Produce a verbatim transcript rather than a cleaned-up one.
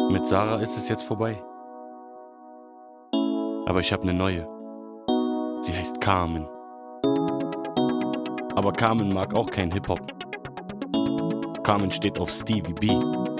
Mit Sarah ist es jetzt vorbei. Aber ich hab ne neue. Sie heißt Carmen. Aber Carmen mag auch kein Hip-Hop. Carmen steht auf Stevie B.